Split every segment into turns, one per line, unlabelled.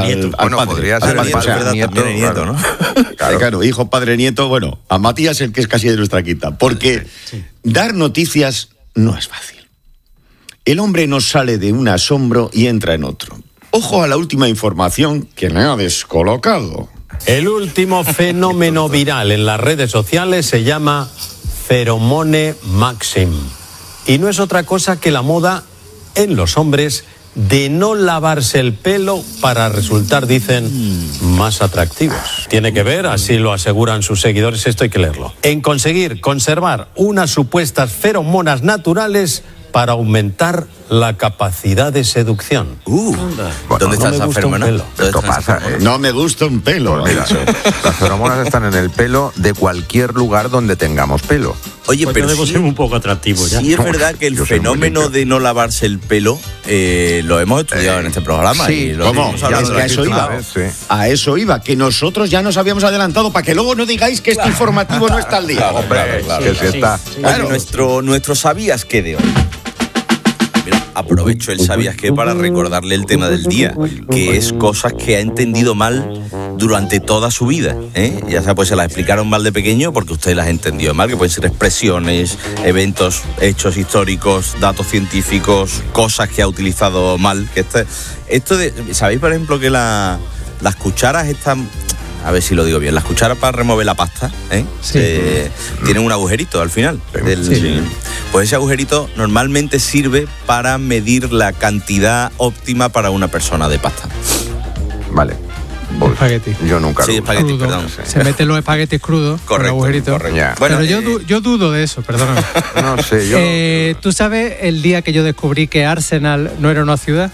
nieto.
al padre.
Podría ser el padre, nieto, ¿no?
Claro, hijo, padre, nieto. Bueno, a Matías, el que es casi de nuestra quinta. Porque dar noticias no es fácil. El hombre no sale de un asombro y entra en otro. Ojo a la última información que me ha descolocado.
El último fenómeno viral en las redes sociales se llama Pheromone Maxim. Y no es otra cosa que la moda en los hombres de no lavarse el pelo para resultar, dicen, más atractivos. Tiene que ver, así lo aseguran sus seguidores, esto hay que leerlo, en conseguir conservar unas supuestas feromonas naturales para aumentar la capacidad de seducción.
¿Dónde está esa feromona?
Esto pasa, no me gusta un pelo.
Pues mira, las feromonas están en el pelo de cualquier lugar donde tengamos pelo.
Oye,
pues
pero
debo ser un poco atractivo ya.
Sí es verdad que el fenómeno de no lavarse el pelo lo hemos estudiado en este programa.
Sí,
y lo
¿cómo?
hemos hablado
A eso iba. A eso iba, que nosotros ya nos habíamos adelantado para que luego no digáis que este informativo no está al día.
Claro.
Que sí está.
Claro. Nuestro ¿sabías qué de hoy? Mira, aprovecho el ¿sabías qué? Para recordarle el tema del día, que es cosas que ha entendido mal durante toda su vida, ¿eh? Ya sea, pues se las explicaron mal de pequeño porque usted las entendió mal, que pueden ser expresiones, eventos, hechos históricos, datos científicos, cosas que ha utilizado mal. ¿Sabéis, por ejemplo, que las cucharas están... A ver si lo digo bien. Las cucharas para remover la pasta, tienen un agujerito al final. Pues ese agujerito normalmente sirve para medir la cantidad óptima para una persona de pasta.
Vale.
Espagueti.
Yo nunca lo uso.
Espagueti, perdón. Se meten los espaguetis crudos con el agujerito.
Bueno,
pero yo dudo de eso, perdóname.
No sé, yo...
¿Tú sabes el día que yo descubrí que Arsenal no era una ciudad?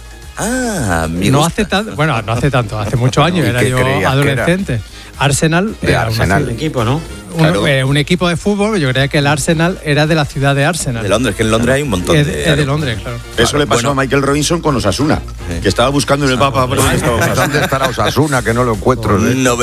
No hace tanto, hace muchos años, era yo adolescente. Arsenal era
un equipo, ¿no?
Un equipo de fútbol. Yo creía que el Arsenal era de la ciudad de Arsenal.
De Londres, que en Londres hay un montón
de Londres, claro.
Eso le pasó a Michael Robinson con Osasuna, que estaba buscando en el mapa
¿dónde estará Osasuna? Que no lo encuentro.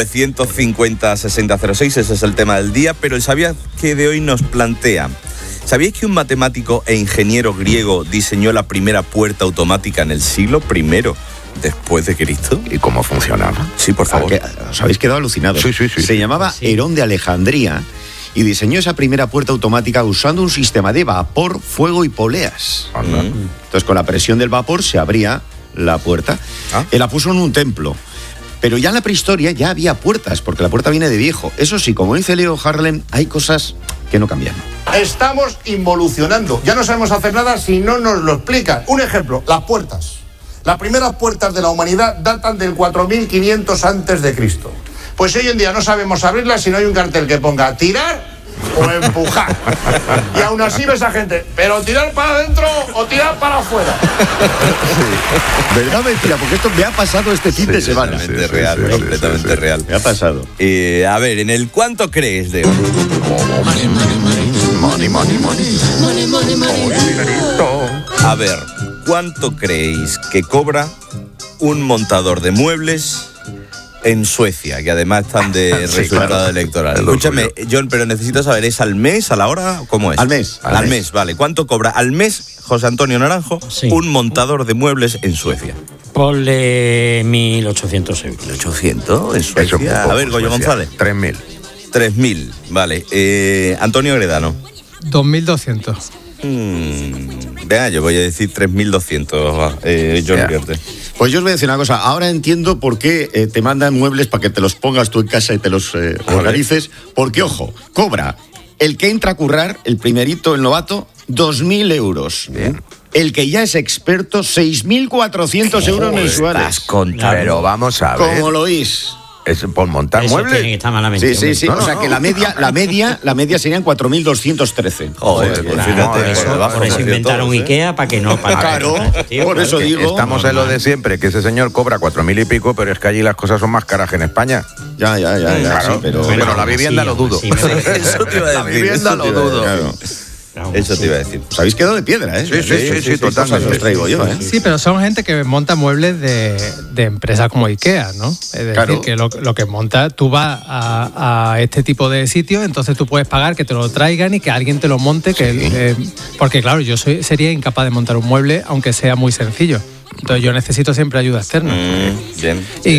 950-6006, ese es el tema del día, pero el ¿sabías qué? De hoy nos plantea: ¿sabíais que un matemático e ingeniero griego diseñó la primera puerta automática en el siglo I después de Cristo?
¿Y cómo funcionaba?
Sí, por favor.
Os habéis quedado alucinados.
Sí.
Se llamaba Herón de Alejandría y diseñó esa primera puerta automática usando un sistema de vapor, fuego y poleas. Entonces, con la presión del vapor se abría la puerta. Él la puso en un templo. Pero ya en la prehistoria ya había puertas, porque la puerta viene de viejo. Eso sí, como dice Leo Harlem, hay cosas que no cambian.
Estamos involucionando. Ya no sabemos hacer nada si no nos lo explican. Un ejemplo, las puertas. Las primeras puertas de la humanidad datan del 4500 antes de Cristo. Pues hoy en día no sabemos abrirlas si no hay un cartel que ponga tirar o empujar. Y aún así ves a gente, pero tirar para adentro o tirar para afuera.
¿Verdad, mentira? Porque esto me ha pasado este fin de semana.
Completamente real.
Me ha pasado.
A ver, en el ¿cuánto crees de hoy? A ver, ¿cuánto creéis que cobra un montador de muebles en Suecia, que además están de resultado electoral? Escúchame, John, pero necesito saber, ¿es al mes, a la hora? ¿Cómo es?
Al mes.
Al mes, vale. ¿Cuánto cobra al mes, José Antonio Naranjo, un montador de muebles en Suecia?
Ponle 1.800 euros.
¿1.800 en Suecia? A ver, Goyo González.
3.000.
3.000, vale. Antonio Gredano.
2.200.
Venga, yo voy a decir 3.200, John Uriarte.
Pues yo os voy a decir una cosa. Ahora entiendo por qué te mandan muebles para que te los pongas tú en casa y te los organices. Porque, ojo, cobra el que entra a currar, el primerito, el novato, 2.000 euros.
Bien.
El que ya es experto, 6.400 euros mensuales.
Pero vamos a ver.
¿Cómo lo oís?
¿Es por montar
Eso
muebles?
tiene que estar malamente.
Sí. O sea que la media serían 4.213.
Joder, pues fíjate.
Por eso inventaron Ikea para que no...
Claro, por eso digo.
Estamos en lo de siempre, que ese señor cobra 4.000 y pico, pero es que allí las cosas son más caras que en España.
Ya.
Claro,
Sí, pero
la vivienda lo dudo.
Eso te iba a decir.
La vivienda lo dudo.
Claro.
Eso te iba a decir.
Os habéis quedado de piedra, ¿eh?
Sí, totalmente.
Os traigo yo, ¿eh?
Sí, pero son gente que monta muebles de empresas como Ikea, ¿no? Es decir, que lo que monta, tú vas a este tipo de sitios, entonces tú puedes pagar que te lo traigan y que alguien te lo monte, porque claro, yo sería incapaz de montar un mueble, aunque sea muy sencillo. Entonces yo necesito siempre ayuda externa.
Bien.